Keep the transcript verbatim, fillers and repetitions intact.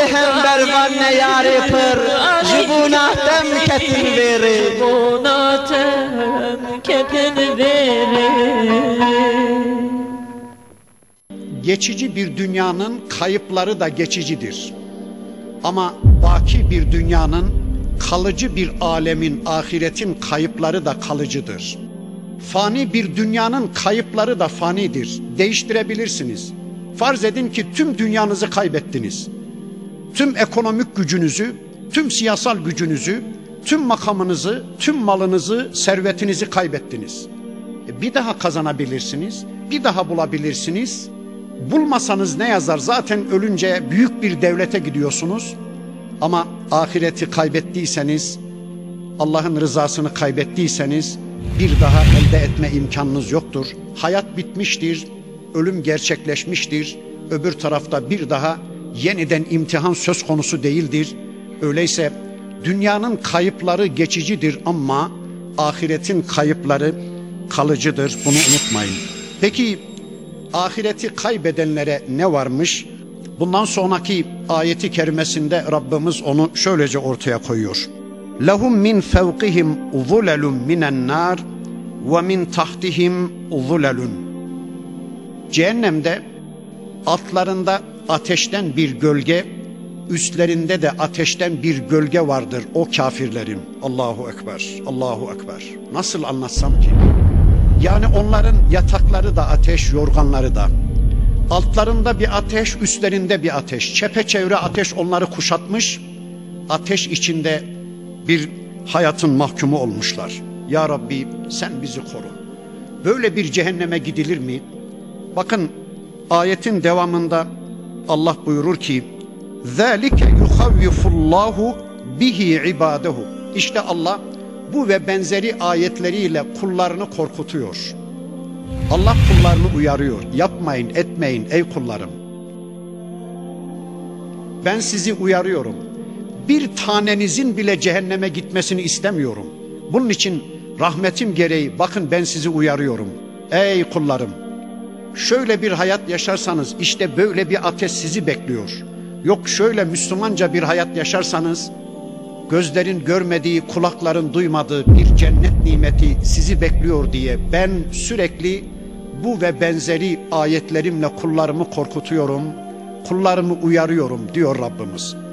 بهم برغن یاری پر جبوناتم کتن بری جبوناتم keten verir. Geçici bir dünyanın kayıpları da geçicidir. Ama baki bir dünyanın, kalıcı bir alemin, ahiretin kayıpları da kalıcıdır. Fani bir dünyanın kayıpları da fanidir. Değiştirebilirsiniz. Farz edin ki tüm dünyanızı kaybettiniz. Tüm ekonomik gücünüzü, tüm siyasal gücünüzü, tüm makamınızı, tüm malınızı, servetinizi kaybettiniz. Bir daha kazanabilirsiniz, bir daha bulabilirsiniz. Bulmasanız ne yazar? Zaten ölünce büyük bir devlete gidiyorsunuz. Ama ahireti kaybettiyseniz, Allah'ın rızasını kaybettiyseniz bir daha elde etme imkanınız yoktur. Hayat bitmiştir, ölüm gerçekleşmiştir. Öbür tarafta bir daha yeniden imtihan söz konusu değildir. Öyleyse dünyanın kayıpları geçicidir ama ahiretin kayıpları kalıcıdır. Bunu unutmayın. Peki ahireti kaybedenlere ne varmış? Bundan sonraki ayeti kerimesinde Rabbimiz onu şöylece ortaya koyuyor. Lehum min fevkihim zulelun minen nar ve min tahtihim zulelun. Cehennemde altlarında ateşten bir gölge, üstlerinde de ateşten bir gölge vardır o kafirlerin. Allahu Ekber, Allahu Ekber. Nasıl anlatsam ki? Yani onların yatakları da ateş, yorganları da. Altlarında bir ateş, üstlerinde bir ateş. Çepeçevre ateş onları kuşatmış. Ateş içinde bir hayatın mahkumu olmuşlar. Ya Rabbi sen bizi koru. Böyle bir cehenneme gidilir mi? Bakın ayetin devamında Allah buyurur ki ذَٰلِكَ يُخَوِّفُ اللّٰهُ بِهِ عِبَادَهُ. İşte Allah bu ve benzeri ayetleriyle kullarını korkutuyor. Allah kullarını uyarıyor. Yapmayın, etmeyin ey kullarım. Ben sizi uyarıyorum. Bir tanenizin bile cehenneme gitmesini istemiyorum. Bunun için rahmetim gereği bakın ben sizi uyarıyorum. Ey kullarım, şöyle bir hayat yaşarsanız işte böyle bir ateş sizi bekliyor. Yok şöyle Müslümanca bir hayat yaşarsanız gözlerin görmediği, kulakların duymadığı bir cennet nimeti sizi bekliyor diye ben sürekli bu ve benzeri ayetlerimle kullarımı korkutuyorum, kullarımı uyarıyorum diyor Rabbimiz.